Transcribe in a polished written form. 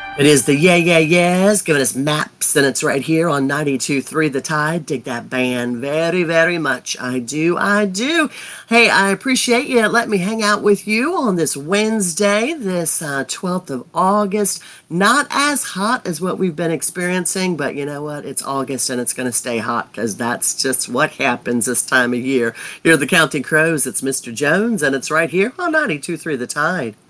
It is the Yeah Yeah Yeahs giving us maps, and it's right here on 92.3 The Tide. Dig that band very, very much. I do, I do. Hey, I appreciate you letting me hang out with you on this Wednesday, this 12th of August. Not as hot as what we've been experiencing, but you know what? It's August and it's going to stay hot because that's just what happens this time of year. You're the Counting Crows. It's Mr. Jones, and it's right here on 92.3 The Tide.